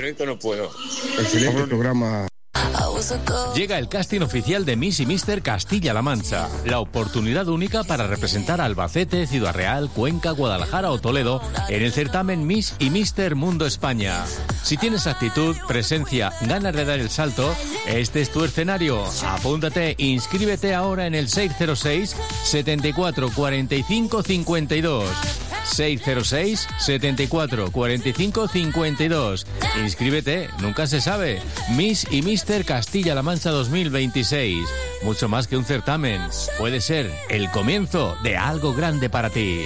violento no puedo. Excelente programa. Llega el casting oficial de Miss y Mister Castilla-La Mancha. La oportunidad única para representar a Albacete, Ciudad Real, Cuenca, Guadalajara o Toledo en el certamen Miss y Mister Mundo España. Si tienes actitud, presencia, ganas de dar el salto, este es tu escenario. Apúntate, inscríbete ahora en el 606 74 45 52. 606 74 45 52. Inscríbete, nunca se sabe. Miss y Mister Castilla-La Mancha 2026. Mucho más que un certamen. Puede ser el comienzo de algo grande para ti.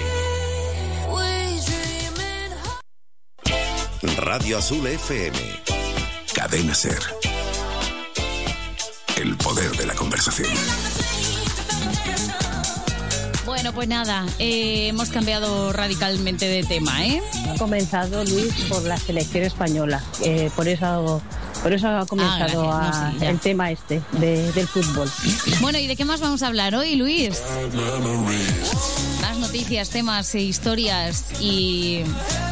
Radio Azul FM. Cadena Ser. El poder de la conversación. Bueno, pues nada, hemos cambiado radicalmente de tema, ¿eh? Ha comenzado, Luis, por la selección española. Por eso ha comenzado el tema del fútbol. Bueno, ¿y de qué más vamos a hablar hoy, Luis? Más noticias, temas, historias y...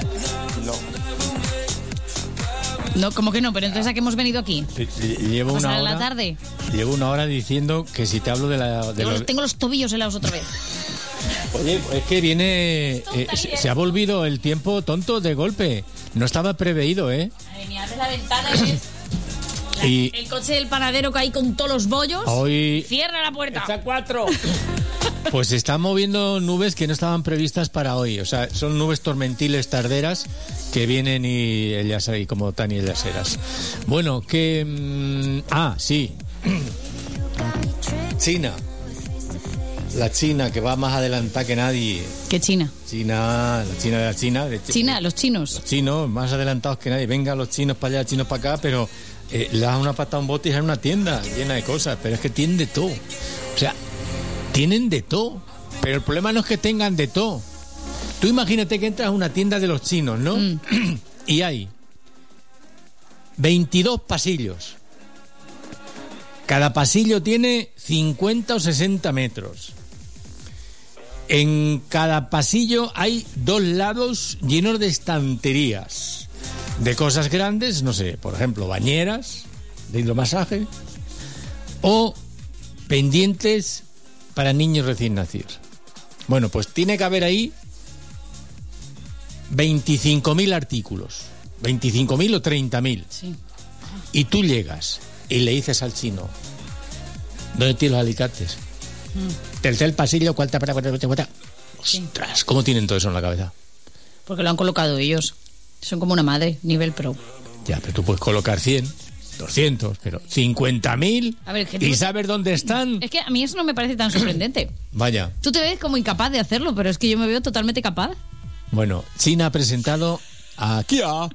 No, ¿cómo que no? Pero entonces, ¿a qué hemos venido aquí? Llevo una hora. ¿A la tarde? Llevo una hora diciendo que si te hablo de la... Tengo los tobillos helados otra vez. Oye, es que viene... se ha volvido el tiempo tonto de golpe. No estaba preveído, ¿eh? Madre mía, abre la ventana y Y el coche del panadero que hay con todos los bollos. Hoy... ¡Cierra la puerta! ¡Está 4! Pues se están moviendo nubes que no estaban previstas para hoy. O sea, son nubes tormentiles tarderas que vienen y ellas ahí como tan y ellas eras. Bueno, que... sí. China. La China, que va más adelantada que nadie. ¿Qué China? China, la China. China, los chinos. Los chinos, más adelantados que nadie. Venga, los chinos para allá, chinos para acá, pero le das una patada a un bote y es una tienda llena de cosas. Pero es que tienen de todo. O sea, tienen de todo. Pero el problema no es que tengan de todo. Tú imagínate que entras a una tienda de los chinos, ¿no? Y hay 22 pasillos. Cada pasillo tiene 50 o 60 metros. En cada pasillo hay 2 lados llenos de estanterías. De cosas grandes, no sé, por ejemplo, bañeras de hidromasaje o pendientes para niños recién nacidos. Bueno, pues tiene que haber ahí 25.000 artículos. 25.000 o 30.000. Sí. Y tú llegas y le dices al chino: ¿dónde tienes los alicates? Tercer pasillo, cuarta. Ostras, ¿cómo tienen todo eso en la cabeza? Porque lo han colocado ellos. Son como una madre, nivel pro. Ya, pero tú puedes colocar 100, 200, pero 50.000 A ver, y saber dónde están. Es que a mí eso no me parece tan sorprendente. Vaya. Tú te ves como incapaz de hacerlo, pero es que yo me veo totalmente capaz. Bueno, China ha presentado a Kia.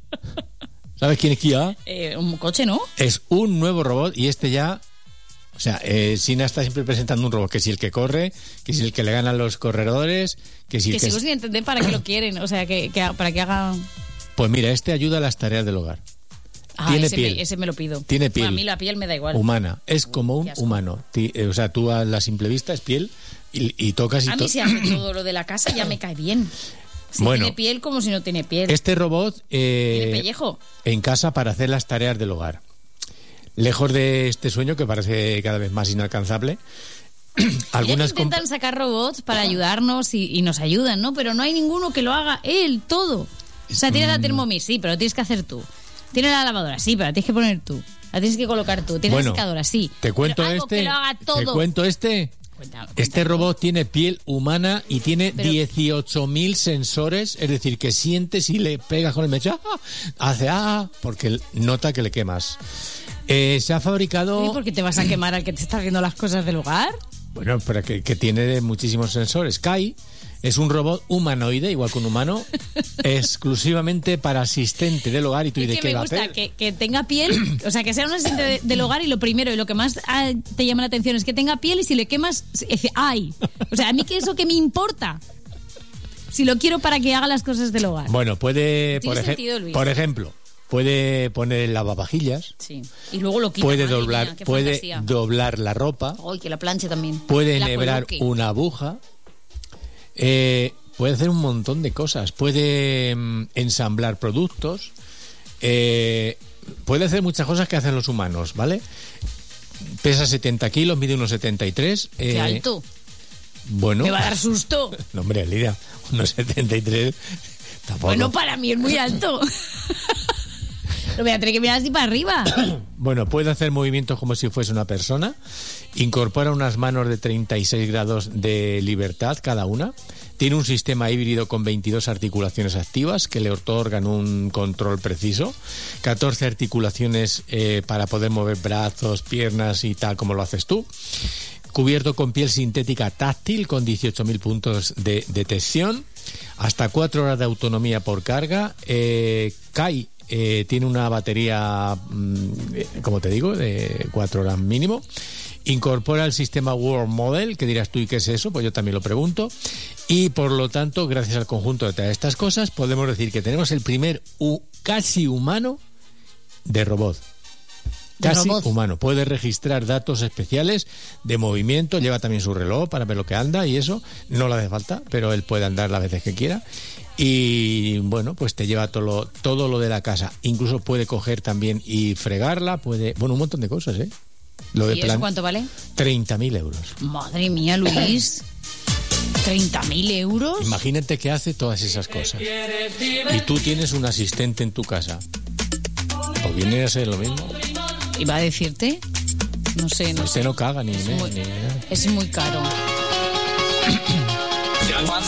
¿Sabes quién es Kia? Un coche, ¿no? Es un nuevo robot y este ya... O sea, China está siempre presentando un robot, que si el que corre, que si el que le ganan los corredores, que si... Que sigo sin entender para qué lo quieren, o sea, que para que haga... Pues mira, este ayuda a las tareas del hogar. Tiene piel. Ese me lo pido. Tiene piel. Bueno, a mí la piel me da igual. Humana. Es como un humano. O sea, tú a la simple vista es piel y tocas y... A mí si hace todo lo de la casa ya me cae bien. Si bueno, tiene piel como si no tiene piel. Este robot... ¿Tiene pellejo? En casa para hacer las tareas del hogar. Lejos de este sueño que parece cada vez más inalcanzable. Algunas intentan sacar robots para ayudarnos y nos ayudan, ¿no? Pero no hay ninguno que lo haga él todo. O sea, tienes la Thermomix, sí, pero lo tienes que hacer tú. Tienes la lavadora, sí, pero la tienes que poner tú. La tienes que colocar tú. Tienes la secadora, sí. Te cuento que lo haga todo. Te cuento Cuéntalo. Este robot tiene piel humana y tiene 18.000 sensores, es decir, que siente si le pegas con el mechero, hace porque nota que le quemas. Se ha fabricado... ¿Y por qué te vas a quemar al que te está haciendo las cosas del hogar? Bueno, pero que tiene muchísimos sensores. Kai es un robot humanoide, igual que un humano, exclusivamente para asistente del hogar. Y tú dices, ¿qué va a hacer? Que tenga piel, o sea, que sea un asistente del hogar y lo primero y lo que más te llama la atención es que tenga piel y si le quemas, ¡ay! O sea, a mí que eso que me importa. Si lo quiero para que haga las cosas del hogar. Bueno, puede, por ejemplo, puede poner el lavavajillas. Sí. Y luego lo quita. Puede doblar la ropa. Ay, que la planche también. Puede enhebrar una aguja. Puede hacer un montón de cosas. Puede ensamblar productos. Puede hacer muchas cosas que hacen los humanos, ¿vale? Pesa 70 kilos, mide unos 73. ¡Qué alto! Bueno. Me va a dar susto. No, hombre, Lidia, unos 73 tampoco. Bueno, para mí es muy alto. Lo voy a tener que mirar así para arriba. Bueno, puede hacer movimientos como si fuese una persona. Incorpora unas manos de 36 grados de libertad cada una. Tiene un sistema híbrido con 22 articulaciones activas que le otorgan un control preciso. 14 articulaciones para poder mover brazos, piernas y tal como lo haces tú. Cubierto con piel sintética táctil con 18.000 puntos de detección. Hasta 4 horas de autonomía por carga. Tiene una batería, como te digo, de 4 horas mínimo. Incorpora el sistema World Model, que dirás tú, ¿y qué es eso? Pues yo también lo pregunto. Y por lo tanto, gracias al conjunto de todas estas cosas, podemos decir que tenemos el primer casi humano de robot. Casi humano. Puede registrar datos especiales de movimiento, lleva también su reloj para ver lo que anda y eso. No le hace falta, pero él puede andar las veces que quiera. Y bueno, pues te lleva todo lo de la casa. Incluso puede coger también y fregarla, un montón de cosas, ¿eh? ¿Y eso cuánto vale? 30.000 euros. Madre mía, Luis. 30.000 euros. Imagínate que hace todas esas cosas. Y tú tienes un asistente en tu casa. Pues viene a ser lo mismo. ¿Y va a decirte? No sé. No caga ni... Es muy caro.